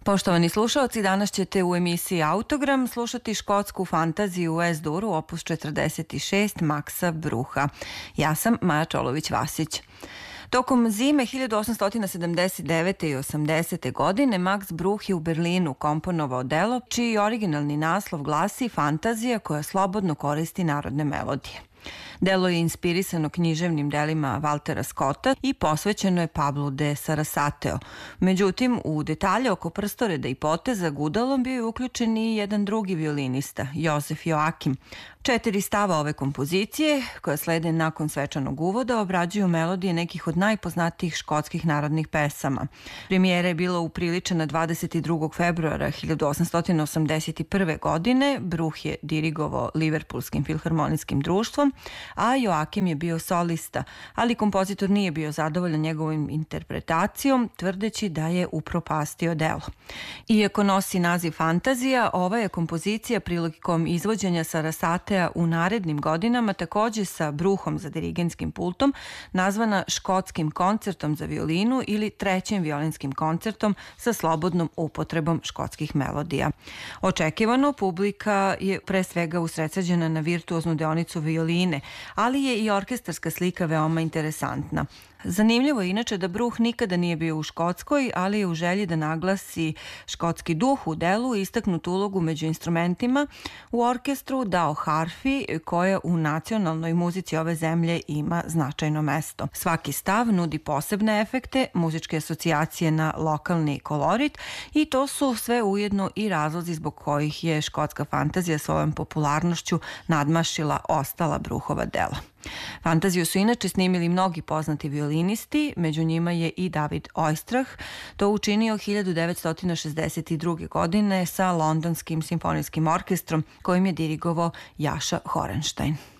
Poštovani slušalci, danas ćete u emisiji Autogram slušati škotsku fantaziju u S-duru, opus 46 Maxa Brucha. Ja sam Maja Čolović-Vasić. Tokom zime 1879. i 80. godine Max Bruch je u Berlinu komponovao delo čiji originalni naslov glasi Fantazija koja slobodno koristi narodne melodije. Delo je inspirisano književnim delima Valtera Scotta i posvećeno je Pablu de Sarasateo. Međutim, u detalje oko prstoreda i poteza gudalom bio je uključen i jedan drugi violinista, Josef Joakim. 4 stava ove kompozicije, koja slede nakon svečanog uvoda, obrađuju melodije nekih od najpoznatijih škotskih narodnih pesama. Premijera je bila upriličena 22. februara 1881. godine. Bruch je dirigovao Liverpoolskim filharmonijskim društvom, a Joakim je bio solista, ali kompozitor nije bio zadovoljan njegovom interpretacijom, tvrdeći da je upropastio delo. Iako nosi naziv Fantazija, ova je kompozicija prilikom izvođenja Sarasatea u narednim godinama takođe sa Bruchom za dirigentskim pultom nazvana škotskim koncertom za violinu ili trećim violinskim koncertom sa slobodnom upotrebom škotskih melodija. Očekivano, publika je pre svega usredsređena na virtuoznu deonicu violine, ali je i orkestarska slika veoma interesantna. Zanimljivo je inače da Bruch nikada nije bio u Škotskoj, ali je u želji da naglasi škotski duh u delu istaknutu ulogu među instrumentima u orkestru dao harfi koja u nacionalnoj muzici ove zemlje ima značajno mesto. Svaki stav nudi posebne efekte, muzičke asocijacije na lokalni kolorit i to su sve ujedno i razlozi zbog kojih je škotska fantazija svojom popularnošću nadmašila ostala Bruchova dela. Fantaziju su inače snimili mnogi poznati violinisti, među njima je i David Oistrakh, to učinio 1962. godine sa Londonskim simfonijskim orkestrom kojim je dirigovao Jaša Horenstein.